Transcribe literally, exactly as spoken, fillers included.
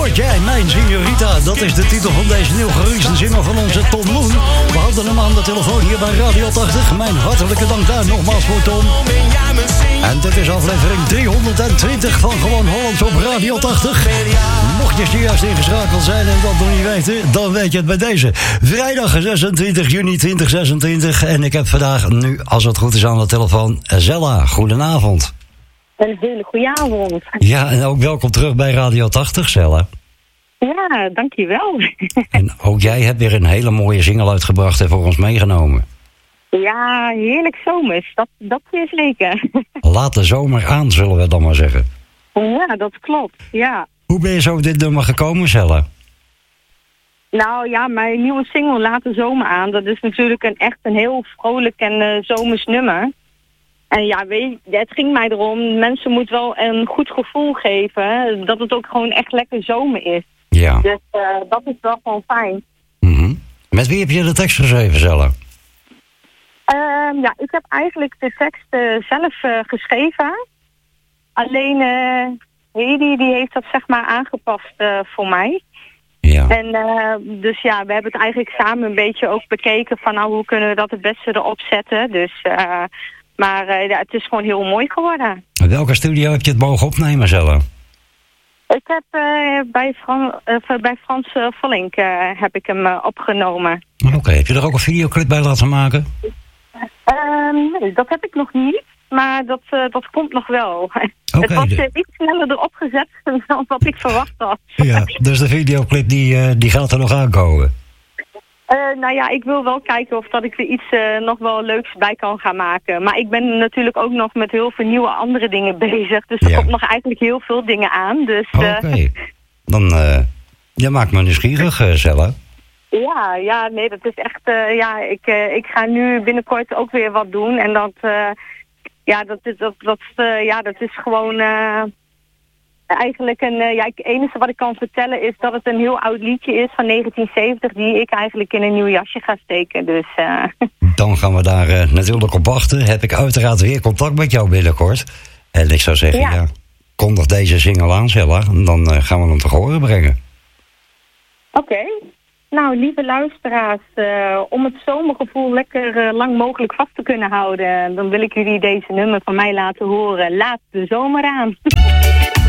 word jij mijn signorita. Dat is de titel van deze nieuw gereleasede single van onze Tom Moon. We hadden hem aan de telefoon hier bij Radio tachtig. Mijn hartelijke dank daar nogmaals voor Tom. En dit is aflevering driehonderdtwintig van Gewoon Hollands op Radio tachtig. Mocht je zojuist ingeschakeld zijn en dat nog niet weten, dan weet je het bij deze. Vrijdag zesentwintig juni tweeduizend zesentwintig. En ik heb vandaag nu, als het goed is, aan de telefoon Zella. Goedenavond. Een hele goede avond. Ja, en ook welkom terug bij Radio tachtig, Zella. Ja, dankjewel. En ook jij hebt weer een hele mooie single uitgebracht en voor ons meegenomen. Ja, heerlijk zomers. Dat, dat is zeker. Laat de zomer aan, zullen we dan maar zeggen. Ja, dat klopt, ja. Hoe ben je zo op dit nummer gekomen, Zella? Nou ja, mijn nieuwe single Laat de zomer aan. Dat is natuurlijk een, echt een heel vrolijk en uh, zomers nummer. En ja, weet je, het ging mij erom, mensen moeten wel een goed gevoel geven, dat het ook gewoon echt lekker zomer is. Ja. Dus uh, dat is wel gewoon fijn. Mm-hmm. Met wie heb je de tekst geschreven, Zella? Uh, ja, ik heb eigenlijk de tekst uh, zelf uh, geschreven. Alleen uh, Hedy die heeft dat zeg maar aangepast uh, voor mij. Ja. En uh, dus ja, we hebben het eigenlijk samen een beetje ook bekeken van nou, hoe kunnen we dat het beste erop zetten. Dus... Uh, Maar uh, ja, het is gewoon heel mooi geworden. In welke studio heb je het mogen opnemen, Zella? Ik heb uh, bij, Fran uh, bij Frans uh, Vollink uh, heb ik hem uh, opgenomen. Oké, okay, heb je er ook een videoclip bij laten maken? Uh, nee, dat heb ik nog niet. Maar dat, uh, dat komt nog wel. Okay, het was uh, iets sneller erop gezet dan wat ik verwacht had. Ja, dus de videoclip die, uh, die gaat er nog aankomen? Uh, nou ja, ik wil wel kijken of dat ik er iets uh, nog wel leuks bij kan gaan maken. Maar ik ben natuurlijk ook nog met heel veel nieuwe andere dingen bezig. Dus er ja. komt nog eigenlijk heel veel dingen aan. Dus, uh... Oké, okay. Dan uh, je maakt me nieuwsgierig, uh, Zella. Ja, ja, nee, dat is echt... Uh, ja, ik, uh, ik ga nu binnenkort ook weer wat doen. En dat, uh, ja, dat, dat, dat, dat, uh, ja, dat is gewoon... Uh, Eigenlijk een, uh, ja, het enige wat ik kan vertellen is dat het een heel oud liedje is van negentien zeventig die ik eigenlijk in een nieuw jasje ga steken. Dus, uh... Dan gaan we daar uh, natuurlijk op wachten. Heb ik uiteraard weer contact met jou binnenkort. En ik zou zeggen, ja, ja kondig deze single aan, Zella. En dan uh, gaan we hem te horen brengen. Oké. Okay. Nou, lieve luisteraars, uh, om het zomergevoel lekker uh, lang mogelijk vast te kunnen houden, dan wil ik jullie deze nummer van mij laten horen. Laat de zomer aan.